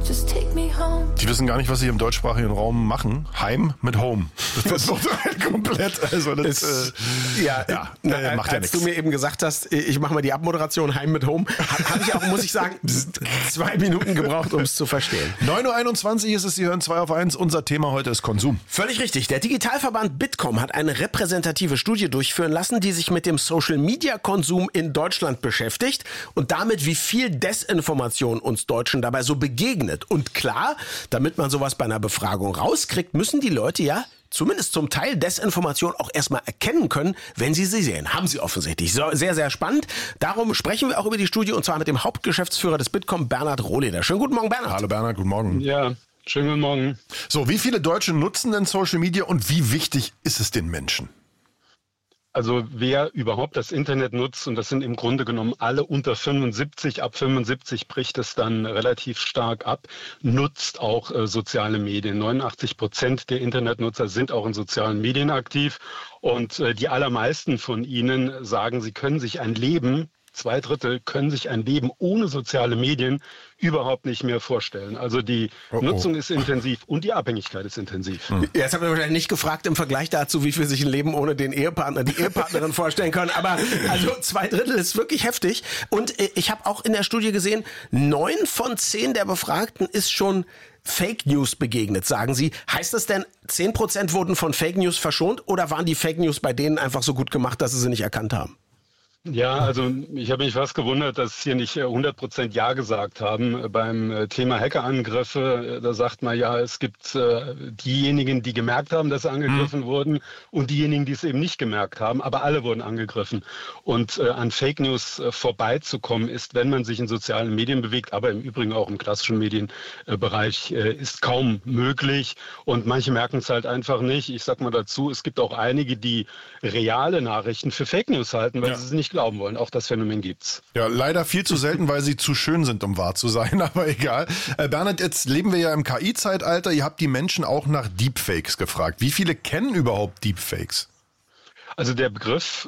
Die wissen gar nicht, was sie im deutschsprachigen Raum machen. Heim mit Home. Das wird halt komplett. Also das macht ja nichts. Als du mir eben gesagt hast, ich mache mal die Abmoderation Heim mit Home, habe ich auch, muss ich sagen, 2 Minuten gebraucht, um es zu verstehen. 9.21 Uhr ist es, Sie hören 2 auf 1. Unser Thema heute ist Konsum. Völlig richtig. Der Digitalverband Bitkom hat eine repräsentative Studie durchführen lassen, die sich mit dem Social-Media-Konsum in Deutschland beschäftigt und damit, wie viel Desinformation uns Deutschen dabei so begegnet. Und klar, damit man sowas bei einer Befragung rauskriegt, müssen die Leute ja zumindest zum Teil Desinformation auch erstmal erkennen können, wenn sie sehen. Haben sie offensichtlich. So, sehr, sehr spannend. Darum sprechen wir auch über die Studie und zwar mit dem Hauptgeschäftsführer des Bitkom, Bernhard Rohleder. Schönen guten Morgen, Bernhard. Hallo Bernhard, guten Morgen. Ja, schönen guten Morgen. So, wie viele Deutsche nutzen denn Social Media und wie wichtig ist es den Menschen? Also wer überhaupt das Internet nutzt, und das sind im Grunde genommen alle unter 75, ab 75 bricht es dann relativ stark ab, nutzt auch soziale Medien. 89% der Internetnutzer sind auch in sozialen Medien aktiv und die allermeisten von ihnen sagen, sie können sich ein Leben, 2/3 können sich ein Leben ohne soziale Medien überhaupt nicht mehr vorstellen. Also die Nutzung ist intensiv und die Abhängigkeit ist intensiv. Jetzt haben wir wahrscheinlich nicht gefragt im Vergleich dazu, wie viel sich ein Leben ohne den Ehepartner, die Ehepartnerin vorstellen können. Aber also 2/3 ist wirklich heftig. Und ich habe auch in der Studie gesehen, 9 von 10 der Befragten ist schon Fake News begegnet, sagen Sie. Heißt das denn, 10% wurden von Fake News verschont oder waren die Fake News bei denen einfach so gut gemacht, dass sie nicht erkannt haben? Ja, also ich habe mich fast gewundert, dass hier nicht 100% Ja gesagt haben. Beim Thema Hackerangriffe, da sagt man ja, es gibt diejenigen, die gemerkt haben, dass sie angegriffen wurden und diejenigen, die es eben nicht gemerkt haben, aber alle wurden angegriffen. Und an Fake News vorbeizukommen ist, wenn man sich in sozialen Medien bewegt, aber im Übrigen auch im klassischen Medienbereich, ist kaum möglich. Und manche merken es halt einfach nicht. Ich sag mal dazu, es gibt auch einige, die reale Nachrichten für Fake News halten, weil sie es nicht glauben wollen. Auch das Phänomen gibt's. Ja, leider viel zu selten, weil sie zu schön sind, um wahr zu sein, aber egal. Bernhard, jetzt leben wir ja im KI-Zeitalter. Ihr habt die Menschen auch nach Deepfakes gefragt. Wie viele kennen überhaupt Deepfakes? Also der Begriff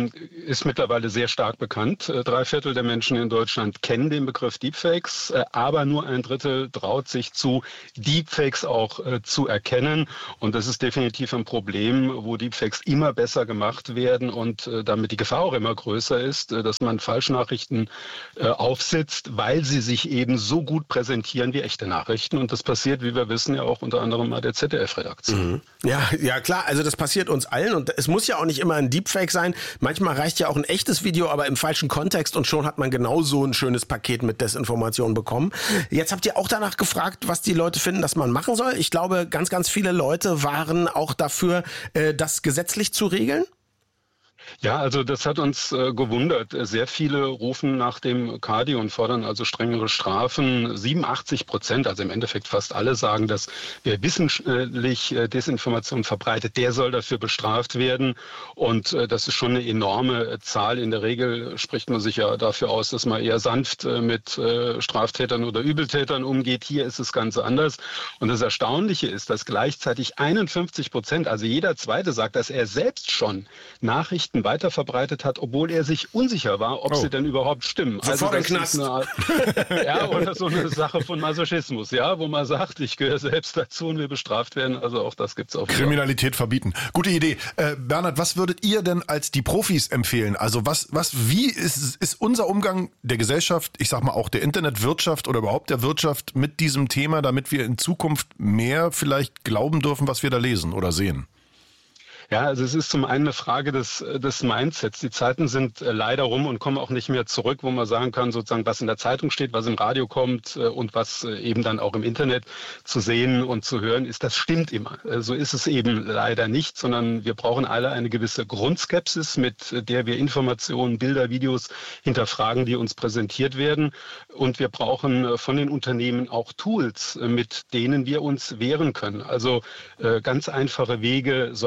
ist mittlerweile sehr stark bekannt. 3/4 der Menschen in Deutschland kennen den Begriff Deepfakes, aber nur 1/3 traut sich zu, Deepfakes auch zu erkennen. Und das ist definitiv ein Problem, wo Deepfakes immer besser gemacht werden und damit die Gefahr auch immer größer ist, dass man Falschnachrichten aufsitzt, weil sie sich eben so gut präsentieren wie echte Nachrichten. Und das passiert, wie wir wissen, ja auch unter anderem bei der ZDF-Redaktion. Ja klar, also das passiert uns allen und es muss ja auch nicht immer ein Deepfake sein. Manchmal reicht ja auch ein echtes Video, aber im falschen Kontext und schon hat man genau so ein schönes Paket mit Desinformation bekommen. Jetzt habt ihr auch danach gefragt, was die Leute finden, dass man machen soll. Ich glaube, ganz, ganz viele Leute waren auch dafür, das gesetzlich zu regeln. Ja, also das hat uns gewundert. Sehr viele rufen nach dem KADI und fordern also strengere Strafen. 87%, also im Endeffekt fast alle, sagen, dass wer wissentlich Desinformation verbreitet, der soll dafür bestraft werden. Und das ist schon eine enorme Zahl. In der Regel spricht man sich ja dafür aus, dass man eher sanft mit Straftätern oder Übeltätern umgeht. Hier ist es ganz anders. Und das Erstaunliche ist, dass gleichzeitig 51%, also jeder Zweite, sagt, dass er selbst schon Nachrichten weiter verbreitet hat, obwohl er sich unsicher war, ob sie denn überhaupt stimmen. Sofort also das ist eine, oder so eine Sache von Masochismus, ja, wo man sagt, ich gehöre selbst dazu und will bestraft werden. Also auch das gibt's auch. Kriminalität verbieten. Gute Idee. Bernhard, was würdet ihr denn als die Profis empfehlen? Also wie ist unser Umgang der Gesellschaft, ich sag mal auch der Internetwirtschaft oder überhaupt der Wirtschaft mit diesem Thema, damit wir in Zukunft mehr vielleicht glauben dürfen, was wir da lesen oder sehen? Ja, also es ist zum einen eine Frage des Mindsets. Die Zeiten sind leider rum und kommen auch nicht mehr zurück, wo man sagen kann, sozusagen, was in der Zeitung steht, was im Radio kommt und was eben dann auch im Internet zu sehen und zu hören ist, das stimmt immer. So ist es eben leider nicht, sondern wir brauchen alle eine gewisse Grundskepsis, mit der wir Informationen, Bilder, Videos hinterfragen, die uns präsentiert werden. Und wir brauchen von den Unternehmen auch Tools, mit denen wir uns wehren können. Also ganz einfache Wege, solche falschen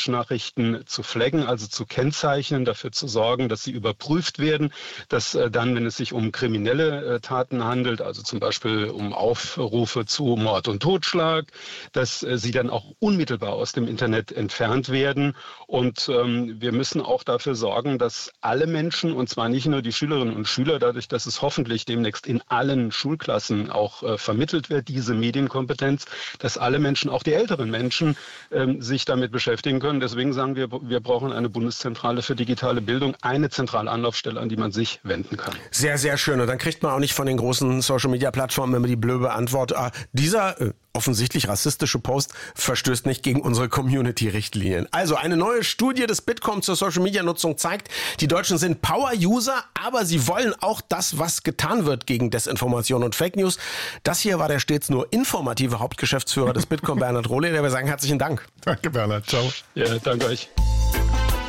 Falschnachrichten zu flaggen, also zu kennzeichnen, dafür zu sorgen, dass sie überprüft werden, dass dann, wenn es sich um kriminelle Taten handelt, also zum Beispiel um Aufrufe zu Mord und Totschlag, dass sie dann auch unmittelbar aus dem Internet entfernt werden. Und wir müssen auch dafür sorgen, dass alle Menschen, und zwar nicht nur die Schülerinnen und Schüler, dadurch, dass es hoffentlich demnächst in allen Schulklassen auch vermittelt wird, diese Medienkompetenz, dass alle Menschen, auch die älteren Menschen, sich damit beschäftigen können. Deswegen sagen wir, wir brauchen eine Bundeszentrale für digitale Bildung, eine zentrale Anlaufstelle, an die man sich wenden kann. Sehr, sehr schön. Und dann kriegt man auch nicht von den großen Social-Media-Plattformen immer die blöde Antwort, dieser offensichtlich rassistische Post verstößt nicht gegen unsere Community-Richtlinien. Also eine neue Studie des Bitkom zur Social-Media-Nutzung zeigt, die Deutschen sind Power-User, aber sie wollen auch das, was getan wird gegen Desinformation und Fake News. Das hier war der stets nur informative Hauptgeschäftsführer des Bitkom, Bernhard Rohle, der wir sagen herzlichen Dank. Danke, Bernhard. Ciao. Ja, danke euch.